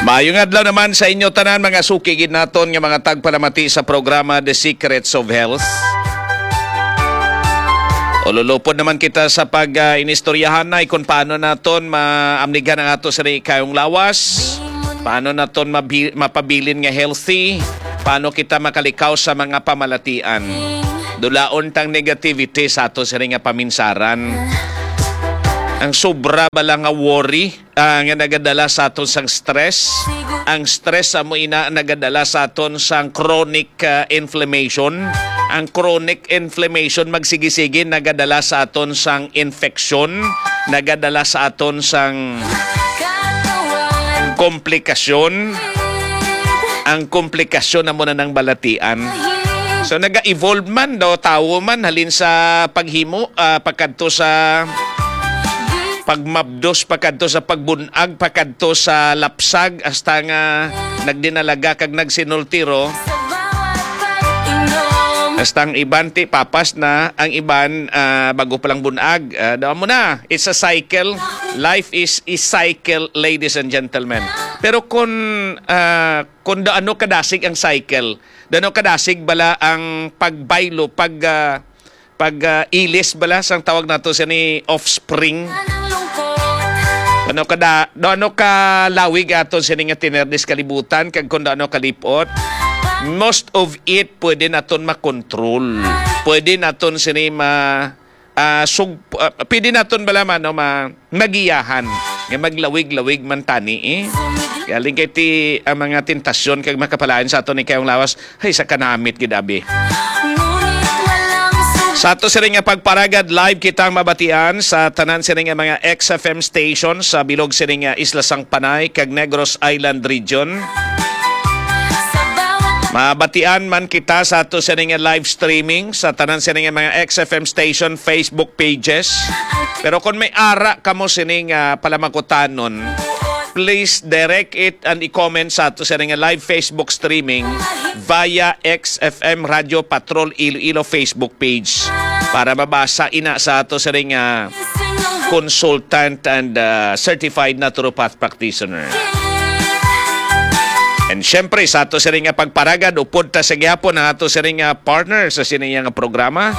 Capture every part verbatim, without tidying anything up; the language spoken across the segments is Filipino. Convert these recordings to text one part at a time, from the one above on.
Maayong adlaw naman sa inyo tanan mga sukigid naton nga mga tagpalamati sa programa The Secrets of Health. Ululupod naman kita sa pag-inistoryahan uh, na kung paano naton maamnigan ang ato sa kayong lawas, paano naton mabi- mapabilin nga healthy, paano kita makalikaw sa mga pamalatian. Dulaon tang negativity sa ato sa nga paminsaran. Ang sobra ba lang nga worry uh, nga nagadala sa aton sang stress. Ang stress amo ina nagadala sa aton sang chronic uh, inflammation. Ang chronic inflammation magsigisigi nagadala sa aton sang infection, nagadala sa aton sang komplikasyon. Ang komplikasyon amo na ng balatian. So naga-evolve man daw tawo man halin sa paghimo uh, pagkadto sa pagmabdos, pagkadto sa pagbunag, pagkadto sa lapsag, hasta nga nagdinalaga kag nagsinultiro. Hasta ang iban ti papas na, ang iban uh, bago palang bunag. Uh, daw mo na, it's a cycle. Life is a cycle, ladies and gentlemen. Pero kung, uh, kung daano kadasig ang cycle, daano kadasig bala ang pagbaylo, pag, uh, pag uh, ilis bala, sang tawag nato siya ni offspring. Ano ka da, do ano ka lawig aton sa nga tinerdis kalibutan kag kun ano kalipot. Most of it pwede naton makontrol. Pwede naton sini ma uh, sug uh, pwede naton bala man no ma magiyahan nga maglawig-lawig man tani eh. Kaya lingkay ti ang mga tentasyon kag makapalaan sa aton ni kayong lawas hay sa kanamit gid abi. Sa ato sa nga pagparagad, live kitang mabatian sa tanan sa nga mga X F M station sa bilog sa nga Isla Sangpanay kag Negros Island region. Mabatian man kita sa ato sa nga live streaming sa tanan sa nga mga X F M station Facebook pages. Pero kung may ara kamo sa nga palamakutanon, please direct it and i-comment sa ato sa nga live Facebook streaming via X F M Radio Patrol Iloilo Facebook page para mabasa ina sa ato sa nga consultant and uh, certified naturopath practitioner. And syempre sa ato sa nga pagparagad upod ta sa gyapon ang ato sa nga partner sa siniyang programa,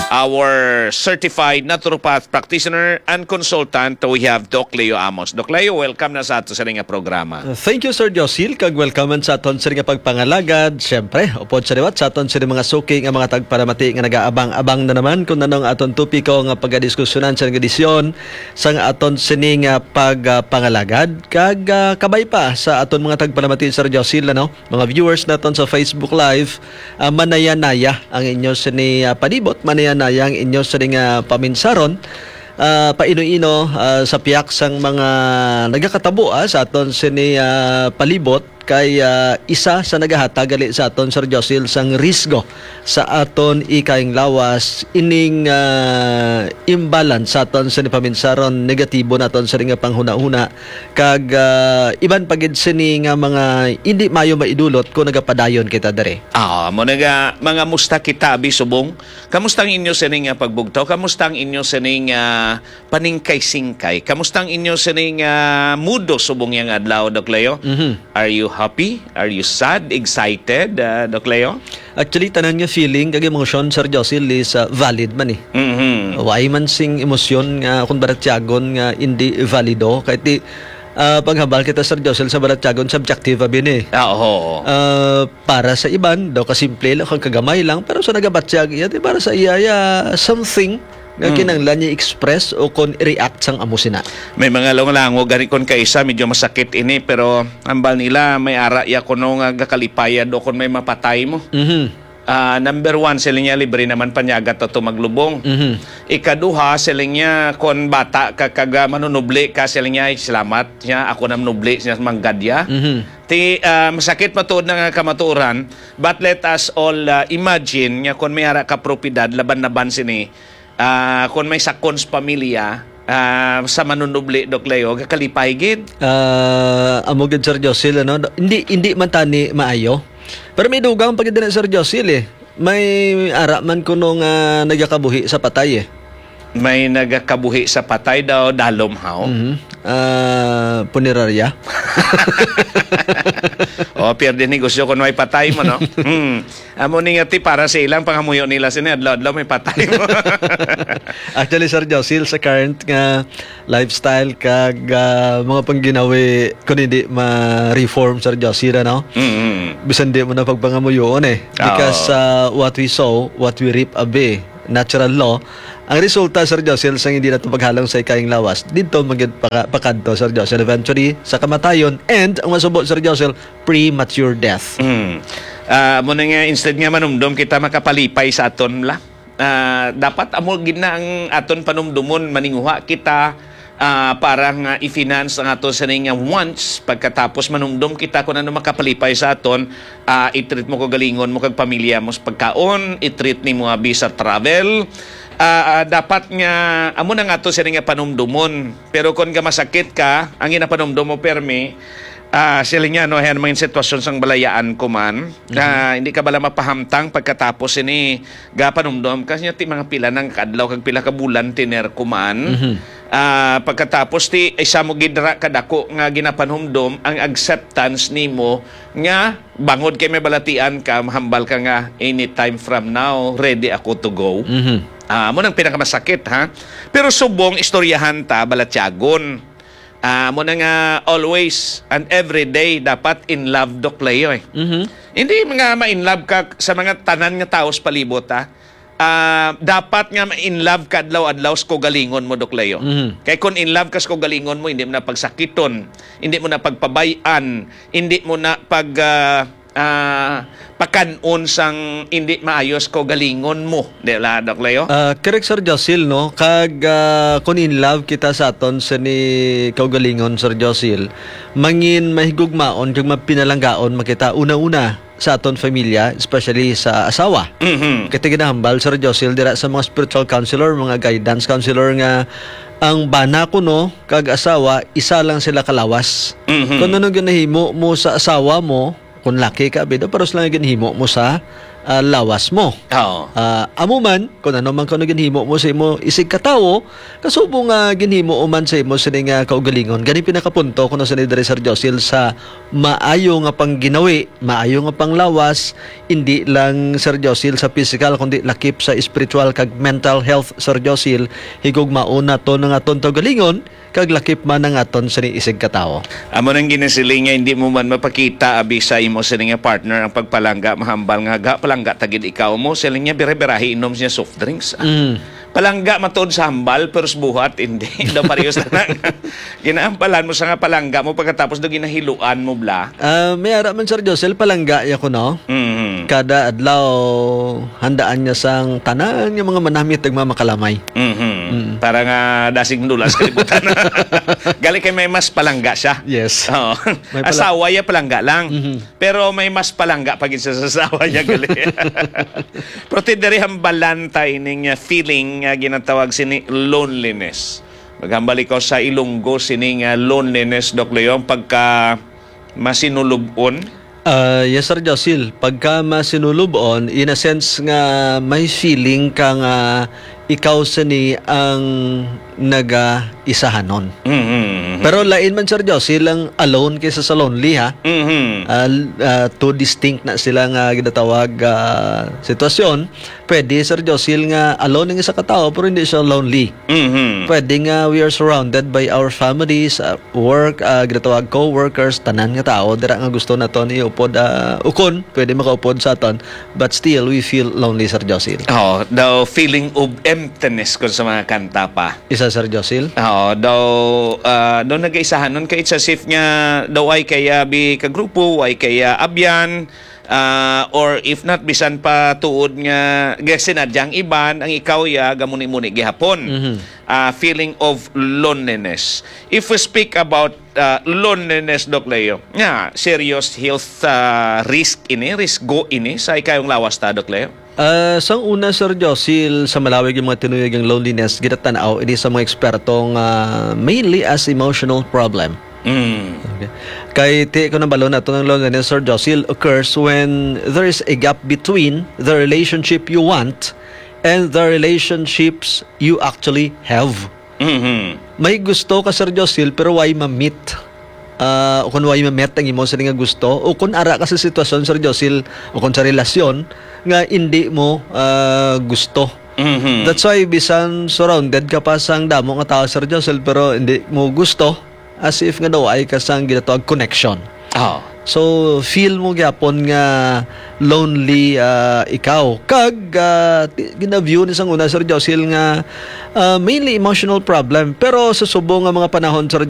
our certified naturopath practitioner and consultant, we have Doc Leo Amos. Doc Leo, welcome na sa ato sa nga programa. Uh, thank you, Sir Josil. Kag welcome sa aton sa nga pagpangalagad. Siyempre, upod sa liwat sa aton sa mga suking ang mga tagparamati nga nagaabang-abang na naman kung nanong aton tupiko nga pagdiskusyonan sa nga edisyon sa aton sa nga pagpangalagad. Kag uh, kabay pa sa aton mga tagparamati, Sir Josil, ano? Mga viewers naton sa Facebook Live, uh, manaya-naya ang inyo sa ni uh, panibot, manaya-naya ang inyo sa nga paminsaron. Uh, paino-ino uh, sa piyak sang mga nagakatabo ah, sa aton sini uh, palibot kay uh, isa sa nagahatag gali sa aton Sir Josil sang risgo sa aton ikaing lawas ining uh, imbalance sa aton sini paminsaron negatibo naton sa nga panghuna-huna kag uh, iban pagid sini nga mga hindi mayo maidulot kung nagapadayon kita dere. Ah, mo naga mga musta kita abi subong. Kamusta ang inyo sini nga pagbugtaw? Kamusta ang inyo sini nga paningkay-singkay? Kamusta ang inyo sini nga mudo subong yang adlaw, Doc Leo? Mm-hmm. Are you happy? Are you sad? Excited, uh, Doc Leo? Actually, tanan nga feeling, kag emosyon, Sir Josil, is uh, valid man eh. Mm-hmm. Why man sing emosyon nga, kung baratyagon nga hindi valido, kahit di, uh, paghabal kita, Sir Josil, sa baratyagon, subjective abin eh. Ah, oo. Uh, para sa iban, daw kasimple lang, kang kagamay lang, pero sa nagabatsyag, iya, para sa iya, iya something, nga kinanglan niya express o kon react sang amo sina. May mga lango gani kon kaisa medyo masakit ini pero ambal nila may ara ya kuno nga gakalipayad o kon may mapatay mo. Mhm. Uh, number one, sila niya libre naman panyagat to maglubong. Mm-hmm. Ikaduha, sila niya kon bata ka kaga manunubli ka sila niya salamat niya ako nam nubli siya manggadya. Mm-hmm. Ti uh, masakit matuod na nga kamaturan but let us all uh, imagine nga kon may ara ka propiedad laban-laban sini. Uh, kung may sakons pamilya uh, sa manunubli, Doc Leo, kakalipay gid. Uh, amo gid Sir Josil, ano? Hindi hindi man tani maayo. Pero may dugang pagid na Sir Josil eh. May ara man kuno nga nagakabuhi sa patay eh. May nagakabuhi sa patay daw, dalomhaw. Mhm. Ah, punerarya. O, pierde negosyo kung may patay mo, no? hmm. Amo ni nga ti, para sa ilang pangamuyo nila sini, adlaw-adlaw may patay mo. Actually, Sir Josil, sa current nga lifestyle kag ah, mga pangginawi kung hindi ma-reform, Sir Josil, ano? mm Bisan di mo na pagpangamuyoon eh. Because uh, what we sow, what we reap abe, natural law. Ang resulta, Sir Josil, sa hindi na ito paghalong sa ikaing lawas, dito maging paka, pakadto, Sir Josil, eventually sa kamatayon, and ang masubot, Sir Josil, premature death. Mm. Ah, mo na nga, instead nga manumdum kita makapalipay sa aton la. Ah, dapat amo gina ang aton panumdumon, maninguha kita, Uh, parang uh, i-finance ang ato sa nga once pagkatapos manumdum kita kung ano makapalipay sa aton, uh, i-treat mo ko galingon mo kag pamilya mo sa pagkaon, i-treat ni mo abi sa travel. Uh, uh, dapat nga amo na nga to sa nga panumdumon, pero kung ka masakit ka ang ginapanumdum mo permi, Ah, uh, sila nga no, yan mga sitwasyon sang balayaan ko man. Mm-hmm. Uh, hindi ka bala mapahamtang pagkatapos ini gapanumdom kasi ti mga pila ng kadlaw kag pila ka bulan tiner ko man. Mm-hmm. Uh, pagkatapos ti isa mo gidra kadako nga ginapanumdom ang acceptance nimo nga bangod kay may balatian ka, mahambal ka nga anytime from now ready ako to go. Mhm. Ah, uh, mo nang pinakamasakit ha. Pero subong istoryahan ta balatyagon. Ah, uh, mo na nga always and every day dapat in love dok layo eh. Mhm. Hindi mga ma-in love ka sa mga tanan nga tao sa palibot ha. Ah, dapat nga ma-in love ka adlaw-adlaw sa kogalingon mo dok layo. Mhm. Kay kung in love ka sa kogalingon mo, hindi mo na pagsakiton, hindi mo na pagpabayan, hindi mo na pag uh, uh, pakanon sang hindi maayos ko galingon mo. Di la, Dok Leo? Uh, correct, Sir Josil, no? Kag uh, kung in love kita sa aton sa ni kaugalingon, Sir Josil, mangin mahigugmaon kag mapinalanggaon makita una-una sa aton familia, especially sa asawa. Mm-hmm. Kaya ginahambal, Sir Josil, dira sa mga spiritual counselor, mga guidance counselor nga ang bana ko, no, kag asawa, isa lang sila kalawas. Mm-hmm. Kung ano ginahimo mo sa asawa mo, kung laki ka, bido, paros lang ginahimo mo sa uh, lawas mo. Oo. Uh, amo man, kung ano man kung ano ginhimo mo sa imo isig katawo, kasubo nga ginhimo man sa imo sa nga kaugalingon. Gani pinakapunto kuno sa ni Sir Josil sa maayo nga pang ginawi, maayo nga pang lawas, hindi lang Sir Josil sa physical kundi lakip sa spiritual kag mental health, Sir Josil, higog mauna to nga aton kaugalingon kag lakip man ang aton sa ni isig katawo. Amo nang ginasiling nga hindi mo man mapakita abi sa imo sa nga partner ang pagpalangga mahambal nga ga palangga tagid ikaw mo siling niya bire-birahi inom siya soft drinks. Mm. Palangga matod sa hambal pero sa buhat hindi daw parehas na ginaampalan mo sa nga palangga mo pagkatapos do ginahiluan mo bla. Uh, may ara man Sir Josel palangga ya ko no. Mm-hmm. Kada adlaw handaan niya sang tanan nga mga manamit ug mamakalamay. Mm-hmm. Mm. Para nga dasig dulas kalibutan. Gali kay may mas palangga siya. Yes. Oh. May pala- asawa ya palangga lang. Mm-hmm. Pero may mas palangga pag sa asawa niya gali. Pero tidiri hambalan tayo ning feeling nga ginatawag sini loneliness. Maghambal ikaw sa Ilonggo sini nga loneliness, Dok Leong, pagka masinulubon. Uh, yes, Sir Josil. Pagka masinulubon, in a sense nga may feeling ka nga ikaw sini ang naga-isahanon. Mm-hmm. Pero lain man, Sir Josil, lang alone kaysa sa lonely, ha? Mm-hmm. Uh, uh, two distinct na sila nga ginatawag uh, sitwasyon. Pwede, Sir Josil, nga alone ng isa katao pero hindi siya lonely. Mm-hmm. Pwede nga we are surrounded by our families, uh, work, uh, ginatawag co-workers, tanan nga tao, dira nga gusto na to ni upod, uh, ukon, pwede makaupod sa aton, but still we feel lonely, Sir Josil. Oh, the feeling of emptiness kung sa mga kanta pa. Isa, Sir Josil? Oo, daw, uh, daw nag-aisahan nun kay it's as if nga daw ay kaya bi kagrupo, ay kaya abyan, uh, or if not, bisan pa tuod nga sinadyang iban, ang ikaw ya, gamuni-muni gihapon. Mm-hmm. Uh, feeling of loneliness. If we speak about uh, loneliness, Doc Leo, nga, serious health uh, risk ini, risk go ini, sa ikayong lawas ta, Doc Leo? Uh, sang una, Sir Josil, sa malawig yung mga tinuyag ang loneliness, ginatanaw, ini sa mga ekspertong uh, mainly as emotional problem. Mm. Okay. Kay ti ko na balon na ito ng loneliness, Sir Josil, occurs when there is a gap between the relationship you want and the relationships you actually have. Mhm. May gusto ka, Sir Josil, pero why ma-meet? Uh, o kung why ma-meet ang imo sa nga gusto, o kung ara ka sa sitwasyon, Sir Josil, o kung sa relasyon, nga hindi mo uh, gusto. Mhm. That's why, bisan surrounded ka pa sang damo nga tao, Sir Josil, pero hindi mo gusto, as if nga daw ay kasang ginatawag connection. Oh. So, feel mo gyapon nga lonely uh, ikaw. Kag, uh, ginaview ni sang una, Sir Josil, nga uh, mainly emotional problem. Pero sa subong nga mga panahon, Sir